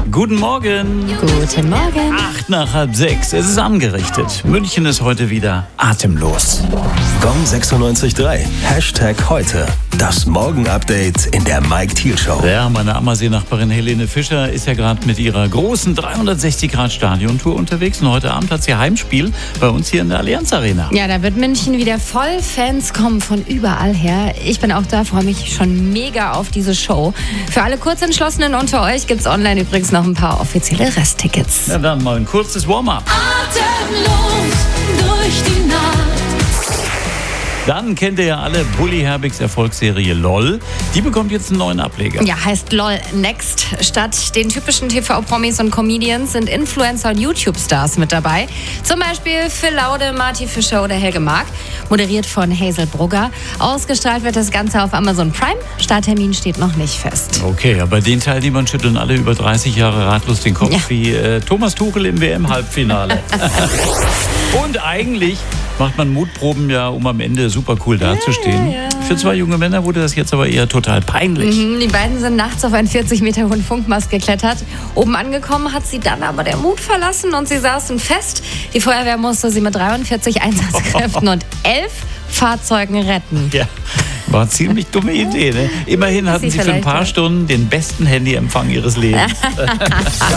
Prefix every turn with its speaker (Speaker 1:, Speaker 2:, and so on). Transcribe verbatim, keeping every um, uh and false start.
Speaker 1: Guten Morgen.
Speaker 2: Guten Morgen.
Speaker 1: Acht nach halb sechs. Es ist angerichtet. München ist heute wieder atemlos.
Speaker 3: Gong sechsundneunzig Komma drei. Hashtag heute. Das Morgen-Update in der Mike Thiel Show.
Speaker 1: Ja, meine Ammersee-Nachbarin Helene Fischer ist ja gerade mit ihrer großen dreihundertsechzig Grad Stadiontour unterwegs. Und heute Abend hat sie Heimspiel bei uns hier in der Allianz Arena.
Speaker 2: Ja, da wird München wieder voll. Fans kommen von überall her. Ich bin auch da, freue mich schon mega auf diese Show. Für alle Kurzentschlossenen unter euch gibt es online übrigens noch ein paar offizielle Resttickets.
Speaker 1: Ja, dann mal ein kurzes Warm-up.
Speaker 4: Atemlos durch die Nacht.
Speaker 1: Dann kennt ihr ja alle Bully Herbigs Erfolgsserie LOL. Die bekommt jetzt einen neuen Ableger.
Speaker 2: Ja, heißt LOL Next. Statt den typischen T V-Promis und Comedians sind Influencer und YouTube-Stars mit dabei. Zum Beispiel Phil Laude, Marty Fischer oder Helge Mark. Moderiert von Hazel Brugger. Ausgestrahlt wird das Ganze auf Amazon Prime. Starttermin steht noch nicht fest.
Speaker 1: Okay, aber den Teilnehmern schütteln alle über dreißig Jahre ratlos den Kopf,
Speaker 2: Ja.
Speaker 1: wie äh, Thomas Tuchel im W M-Halbfinale. Und eigentlich macht man Mutproben ja, um am Ende super cool dazustehen.
Speaker 2: Ja, ja.
Speaker 1: Für zwei junge Männer wurde das jetzt aber eher total peinlich.
Speaker 2: Mhm, die beiden sind nachts auf einen vierzig Meter hohen Funkmast geklettert. Oben angekommen hat sie dann aber der Mut verlassen und sie saßen fest. Die Feuerwehr musste sie mit dreiundvierzig Einsatzkräften und elf Fahrzeugen retten.
Speaker 1: Ja, war eine ziemlich dumme Idee. Ne? Immerhin hatten
Speaker 2: Sie
Speaker 1: sie für ein
Speaker 2: vielleicht,
Speaker 1: paar
Speaker 2: ja.
Speaker 1: Stunden den besten Handyempfang ihres Lebens.